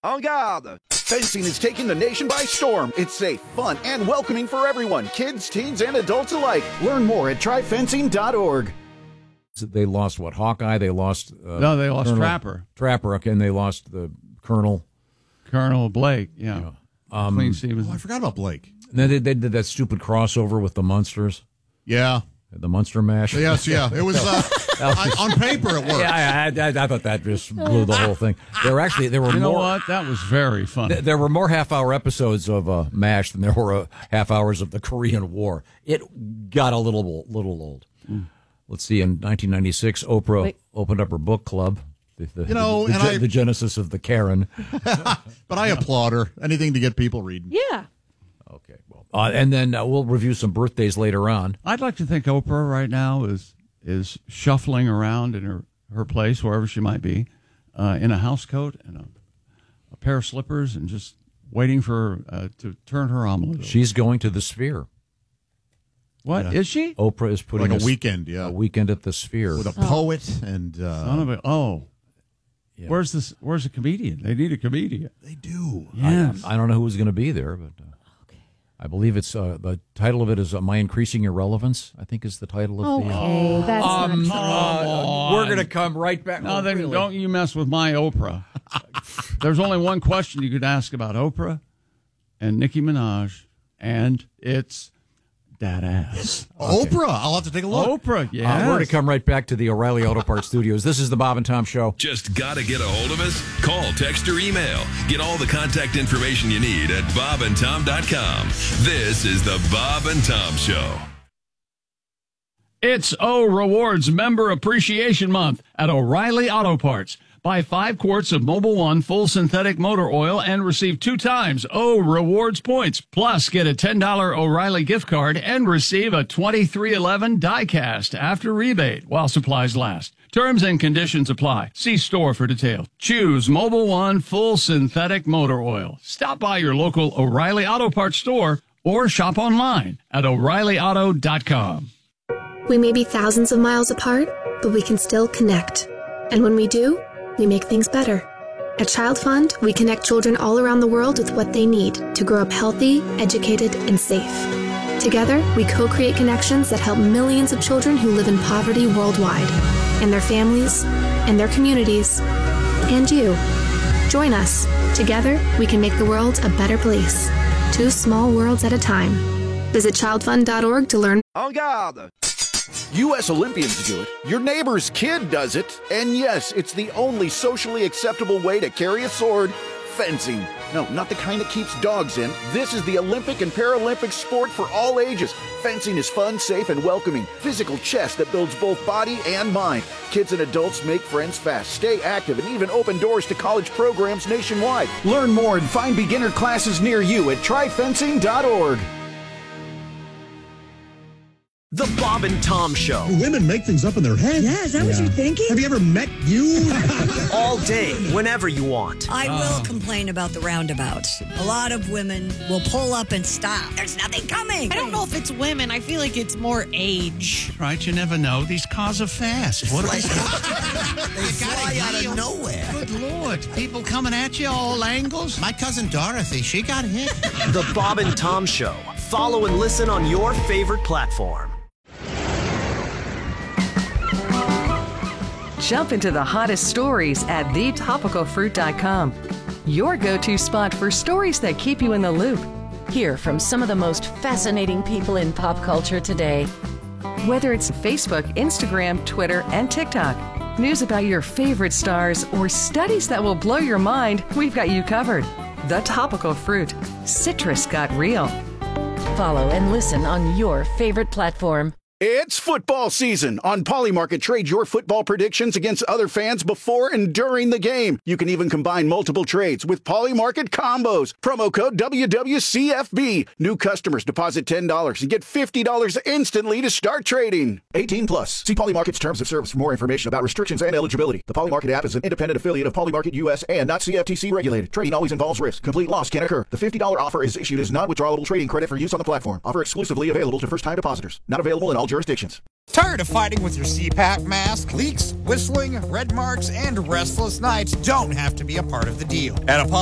En garde! Fencing is taking the nation by storm. It's safe, fun, and welcoming for everyone, kids, teens, and adults alike. Learn more at tryfencing.org. They lost what? Hawkeye? They lost... they lost Colonel Trapper. Trapper, okay, and they lost the Colonel. Colonel Blake, yeah. Clean Stevens. I forgot about Blake. And then they did that stupid crossover with the Munsters. Yeah. The Munster Mash. Yes, yeah. It was on paper. It worked. Yeah, I thought that just blew the whole thing. There were you know what? That was very funny. There were more half-hour episodes of MASH than there were half hours of the Korean War. It got a little old. Let's see. In 1996, Oprah opened up her book club. The genesis of the Karen. But I applaud her. Anything to get people reading. Yeah. Okay. Well, and then we'll review some birthdays later on. I'd like to think Oprah right now is shuffling around in her place, wherever she might be, in a house coat and a pair of slippers, and just waiting for to turn her omelet over. She's going to the Sphere. What is she? Oprah is putting a weekend, a weekend at the Sphere with a poet and. Yeah. Where's the comedian? They need a comedian. They do. Yes. I don't know who's going to be there, but I believe it's the title of it is "My Increasing Irrelevance." I think is the title of the. Okay, that's not we're going to come right back. No, then don't you mess with my Oprah. There's only one question you could ask about Oprah and Nicki Minaj, and it's that ass. Okay. Oprah, I'll have to take a look. Oprah, yeah. We're going to come right back to the O'Reilly Auto Parts Studios. This is the Bob and Tom Show. Just got to get a hold of us? Call, text, or email. Get all the contact information you need at bobandtom.com. This is the Bob and Tom Show. It's O Rewards Member Appreciation Month at O'Reilly Auto Parts. Buy 5 quarts of Mobil 1 full synthetic motor oil and receive 2 times O Rewards points. Plus, get a $10 O'Reilly gift card and receive a 2311 die-cast after rebate while supplies last. Terms and conditions apply. See store for details. Choose Mobil 1 full synthetic motor oil. Stop by your local O'Reilly Auto Parts store or shop online at O'ReillyAuto.com. We may be thousands of miles apart, but we can still connect. And when we do, we make things better. At Child Fund, we connect children all around the world with what they need to grow up healthy, educated, and safe. Together, we co-create connections that help millions of children who live in poverty worldwide, and their families, and their communities, and you. Join us. Together, we can make the world a better place. 2 small worlds at a time. Visit childfund.org to learn. En garde! U.S. Olympians do it. Your neighbor's kid does it. And yes, it's the only socially acceptable way to carry a sword. Fencing. No, not the kind that keeps dogs in. This is the Olympic and Paralympic sport for all ages. Fencing is fun, safe, and welcoming. Physical chess that builds both body and mind. Kids and adults make friends fast, stay active, and even open doors to college programs nationwide. Learn more and find beginner classes near you at tryfencing.org. The Bob and Tom Show. Women make things up in their head. Yeah, is that what you're thinking? Have you ever met you? All day, whenever you want. I will complain about the roundabouts. A lot of women will pull up and stop. There's nothing coming. I don't know if it's women. I feel like it's more age. Right, you never know. These cars are fast. What are they? They fly out of nowhere. Good Lord. People coming at you all angles. My cousin Dorothy, she got hit. The Bob and Tom Show. Follow and listen on your favorite platform. Jump into the hottest stories at thetopicalfruit.com. Your go-to spot for stories that keep you in the loop. Hear from some of the most fascinating people in pop culture today. Whether it's Facebook, Instagram, Twitter, and TikTok, news about your favorite stars, or studies that will blow your mind, we've got you covered. The Topical Fruit. Citrus got real. Follow and listen on your favorite platform. It's football season. On Polymarket, trade your football predictions against other fans before and during the game. You can even combine multiple trades with Polymarket combos. Promo code WWCFB. New customers deposit $10 and get $50 instantly to start trading. 18 plus. See Polymarket's terms of service for more information about restrictions and eligibility. The Polymarket app is an independent affiliate of Polymarket US and not CFTC regulated. Trading always involves risk. Complete loss can occur. The $50 offer is issued as non-withdrawable trading credit for use on the platform. Offer exclusively available to first-time depositors. Not available in all jurisdictions. Tired of fighting with your CPAP mask? Leaks, whistling, red marks, and restless nights don't have to be a part of the deal. At